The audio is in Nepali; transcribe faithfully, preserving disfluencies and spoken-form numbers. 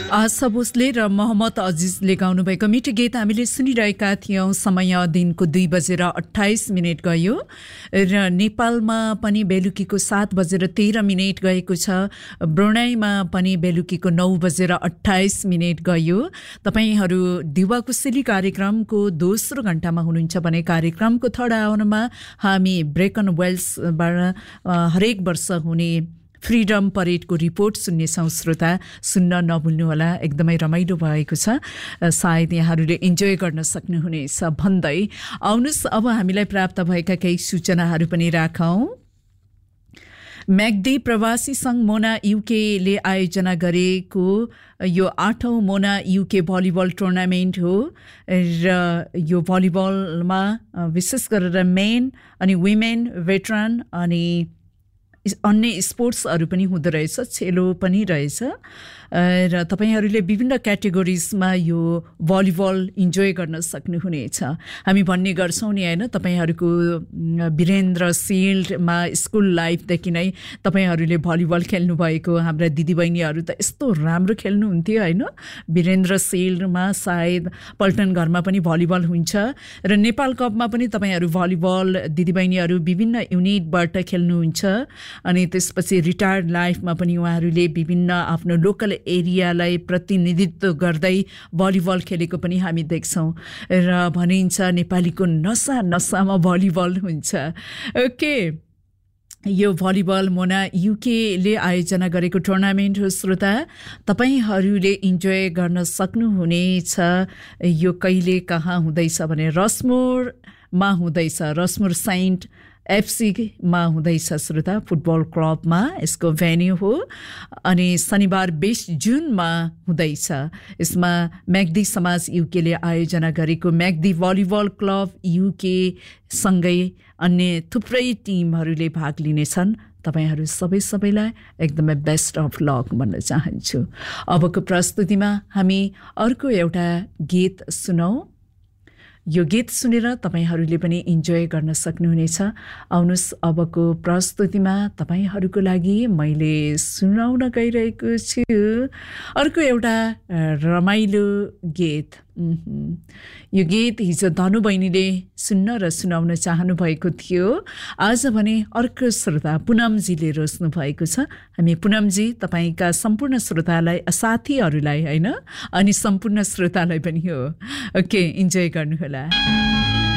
आशा भोसले र मोहम्मद अजिजले गाउनुभएको मिठो गीत हामीले सुनिरहेका थियौं। समय दिनको दुई बजेर अट्ठाइस मिनट गयो र नेपालमा पनि बेलुकीको सात बजेर तेह्र मिनट गएको छ। ब्रुनाईमा पनि बेलुकीको नौ बजेर अट्ठाइस मिनट गयो। तपाईहरू दिवा कुशली कार्यक्रमको दोस्रो घण्टामा हुनुहुन्छ भने कार्यक्रमको थर्ड आवरमा हामी ब्रेकन वेल्सबाट हरेक वर्ष हुने फ्रीडम परेडको रिपोर्ट सुन्नेछौँ। श्रोता सुन्न नभुल्नुहोला, एकदमै रमाइलो भएको छ, सायद यहाँहरूले इन्जोय गर्न सक्नुहुनेछ भन्दै आउनुहोस् अब हामीलाई प्राप्त भएका केही सूचनाहरू पनि राखौँ। म्याग्दी प्रवासी सङ्घ मोना युकेले आयोजना गरेको यो आठौँ मोना युके भलिबल टुर्नामेन्ट हो र यो भलिबलमा विशेष गरेर मेन अनि विमेन भेटरन अनि अन्य स्पोर्ट्सहरू पनि हुँदो रहेछ, छेलो पनि रहेछ र तपाईहरूले विभिन्न क्याटेगोरिजमा यो भलिबल इन्जोय गर्न सक्नुहुनेछ। हामी भन्ने गर्छौँ नि होइन, तपाईँहरूको वीरेन्द्र सिल्डमा स्कुल लाइफदेखि नै तपाईँहरूले भलिबल खेल्नुभएको, हाम्रा दिदीबहिनीहरू त यस्तो राम्रो खेल्नुहुन्थ्यो होइन। वीरेन्द्र सिल्डमा सायद पल्टन घरमा पनि भलिबल हुन्छ र नेपाल कपमा पनि तपाईँहरू भलिबल दिदीबहिनीहरू विभिन्न युनिटबाट खेल्नुहुन्छ। अनि त्यसपछि रिटायर्ड लाइफमा पनि उहाँहरूले विभिन्न आफ्नो लोकल एरियालाई प्रतिनिधित्व गर्दै भलिबल खेलेको पनि हामी देख्छौँ र भनिन्छ नेपालीको नसा नसामा भलिबल हुन्छ। ओके, यो भलिबल मोना युकेले आयोजना गरेको टुर्नामेन्ट हो। श्रोता तपाईहरूले इन्जोय गर्न सक्नुहुनेछ। यो कहिले कहाँ हुँदैछ भने रसमोरमा हुँदैछ, रसमोर साइन्ट एफसीमा हुँदैछ श्रोता, फुटबल क्लबमा यसको भेन्यू हो। अनि शनिबार बिस जुनमा हुँदैछ। यसमा म्याग्दी समाज युकेले आयोजना गरेको म्याग्दी भलिबल क्लब युके सँगै अन्य थुप्रै टिमहरूले भाग लिनेछन्। तपाईहरू सबै सबैलाई एकदमै बेस्ट अफ लक भन्न चाहन्छु। अबको प्रस्तुतिमा हामी अर्को एउटा गीत सुनौँ। यो गीत सुनेर तपाईहरूले पनि इन्जोय गर्न सक्नुहुनेछ। आउनुहोस् अबको प्रस्तुतिमा तपाईँहरूको लागि मैले सुनाउन गइरहेको छु अर्को एउटा रमाइलो गीत। यो गीत हिजो धनु बहिनीले सुन्न र सुनाउन चाहनु भएको थियो। आज भने अर्को श्रोता पुनमजीले रोज्नु भएको छ। हामी पुनमजी तपाईँका सम्पूर्ण श्रोतालाई, साथीहरूलाई होइन, अनि सम्पूर्ण श्रोतालाई पनि हो। ओके, इन्जोय गर्नुहोला।